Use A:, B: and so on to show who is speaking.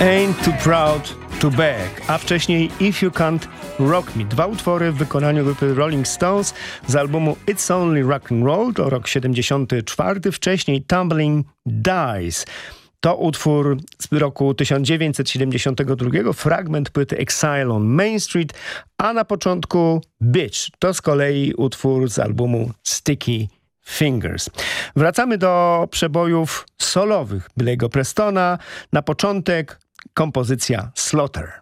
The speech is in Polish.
A: Ain't Too Proud to Beg, a wcześniej If You Can't Rock Me. Dwa utwory w wykonaniu grupy Rolling Stones z albumu It's Only Rock and Roll, to rok 74, wcześniej Tumbling Dice. To utwór z roku 1972, fragment płyty Exile on Main Street, a na początku Bitch. To z kolei utwór z albumu Sticky Fingers. Wracamy do przebojów solowych Billy'ego Prestona. Na początek kompozycja Slaughter.